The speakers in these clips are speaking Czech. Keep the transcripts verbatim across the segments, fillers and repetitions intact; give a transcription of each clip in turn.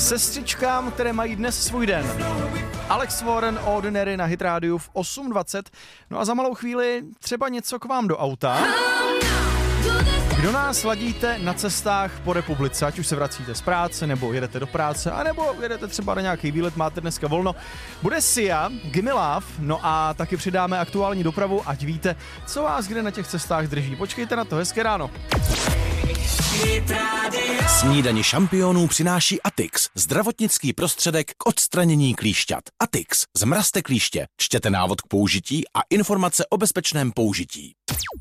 sestřičkám, které mají dnes svůj den. Alex Warren, Ordinary na Hit Rádiu v osm dvacet. No a za malou chvíli třeba něco k vám do auta. Kdo nás ladíte na cestách po republice, ať už se vracíte z práce, nebo jedete do práce, anebo jedete třeba na nějaký výlet, máte dneska volno. Bude Sia, Gimme Love, no a taky přidáme aktuální dopravu, ať víte, co vás kde na těch cestách drží. Počkejte na to, hezké ráno. Snídani šampionů přináší Atix, zdravotnický prostředek k odstranění klíšťat. Atix, zmrazte klíště, čtěte návod k použití a informace o bezpečném použití.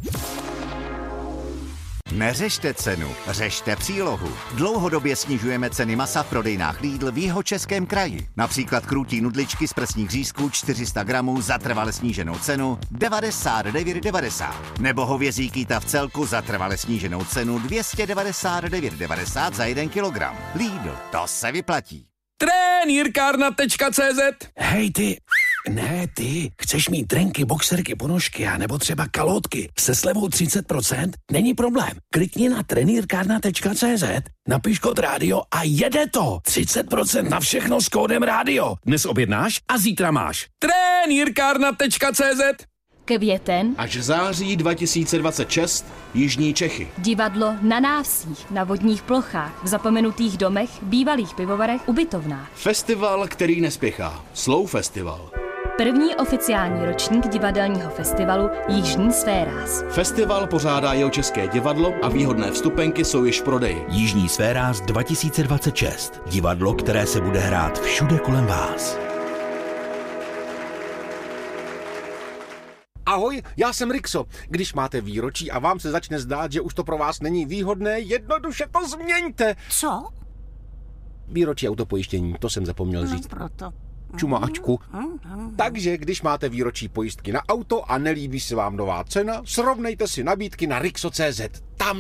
Neřešte cenu, řešte přílohu. Dlouhodobě snižujeme ceny masa v prodejnách Lidl v Jihočeském kraji. Například krůtí nudličky z prsních řízků čtyři sta gramů za trvale sníženou cenu devadesát devět devadesát. Nebo hovězí kýta v celku za trvale sníženou cenu dvě stě devadesát devět devadesát za jeden kilogram. Lidl, to se vyplatí. Trenýrkárna tečka cé zet. Hej ty, ne ty, chceš mít trenky, boxerky, ponožky a nebo třeba kalhotky se slevou třicet procent? Není problém. Klikni na trenýrkárna tečka cé zet, napiš kód rádio a jede to. třicet procent na všechno s kódem rádio. Dnes objednáš a zítra máš. Trenýrkárna tečka cé zet. Květen až září dva tisíce dvacet šest Jižní Čechy. Divadlo na návsích, na vodních plochách, v zapomenutých domech, bývalých pivovarech, ubytovnách. Festival, který nespěchá. Slow Festival. První oficiální ročník divadelního festivalu Jižní Sféráz. Festival pořádá Jihočeské divadlo a výhodné vstupenky jsou již v prodeji. Jižní Sféráz dva tisíce dvacet šest. Divadlo, které se bude hrát všude kolem vás. Ahoj, já jsem Rixo. Když máte výročí a vám se začne zdát, že už to pro vás není výhodné, jednoduše to změňte. Co? Výročí autopojištění, to jsem zapomněl No, říct. proto. Čumáčku. Takže když máte výročí pojistky na auto a nelíbí se vám nová cena, srovnejte si nabídky na Rixo tečka cé zet. Tam